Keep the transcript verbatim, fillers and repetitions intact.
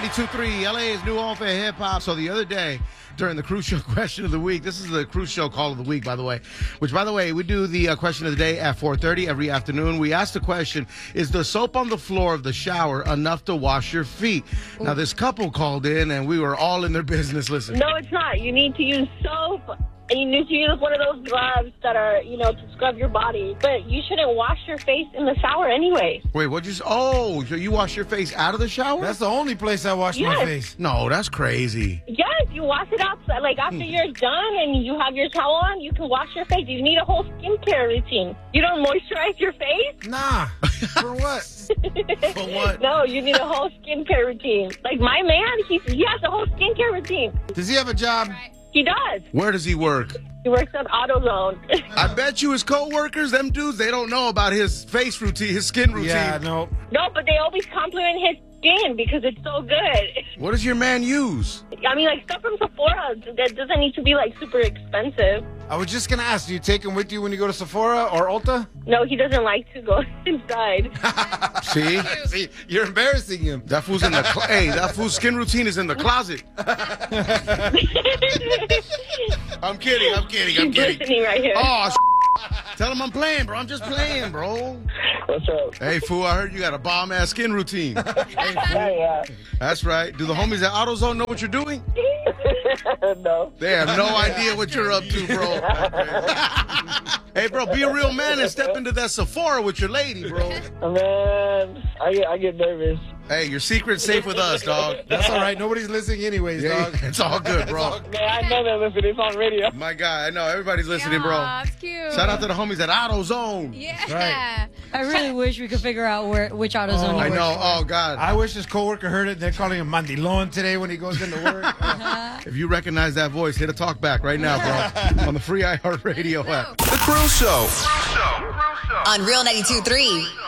ninety-two point three, L A's new home for hip-hop. So the other day, during the Cruise Show question of the week, this is the Cruise Show call of the week, by the way, which, by the way, we do the uh, question of the day at four thirty every afternoon. We asked the question, is the soap on the floor of the shower enough to wash your feet? Now, this couple called in, and we were all in their business. Listen. No, it's not. You need to use soap. And you need to use one of those gloves that are, you know, to scrub your body. But you shouldn't wash your face in the shower anyway. Wait, what'd you say? Oh, so you wash your face out of the shower? That's the only place I wash Yes. my face. No, that's crazy. Yes, you wash it outside. Like, after you're done and you have your towel on, you can wash your face. You need a whole skincare routine. You don't moisturize your face? Nah. For what? For what? No, you need a whole skincare routine. Like, my man, he, he has a whole skincare routine. Does he have a job? He does. Where does he work? He works at AutoZone. I bet you his co-workers, them dudes, they don't know about his face routine, his skin routine. Yeah, no. No, but they always compliment his skin because it's so good. What does your man use? I mean, like, stuff from Sephora that doesn't need to be, like, super expensive. I was just going to ask, do you take him with you when you go to Sephora or Ulta? No, he doesn't like to go inside. See? See, you're embarrassing him. That fool's in the cl- hey, that fool's skin routine is in the closet. I'm kidding, I'm kidding, I'm He's kidding. listening right here. Oh, sh- tell him I'm playing, bro. I'm just playing, bro. What's up? Hey, fool, I heard you got a bomb-ass skin routine. Yeah, yeah. That's right. Do the homies at AutoZone know what you're doing? No. They have no idea what you're up to, bro. Hey, bro, be a real man and step into that Sephora with your lady, bro. Man, I get, I get nervous. Hey, your secret's safe with us, dog. That's all right. Nobody's listening anyways, Yeah, dog. it's all good, bro. Man, I know that listen. It's on radio. My God, I know. Everybody's listening, bro. Aw, that's cute. Shout out to the homies at AutoZone. Yeah. I really wish we could figure out where which AutoZone Oh, he I works know. for. Oh, God. I wish his coworker heard it. They're calling him Mandilon today when he goes into work. If you recognize that voice, hit a talk back right now, bro. On the free iHeartRadio app. The Cruise Show. On Real ninety-two point three.